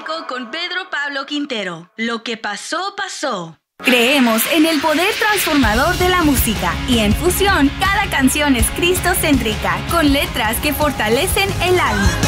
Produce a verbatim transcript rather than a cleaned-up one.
Clásico con Pedro Pablo Quintero. Lo que pasó, pasó. Creemos en el poder transformador de la música y en Fusión cada canción es cristocéntrica, con letras que fortalecen el alma.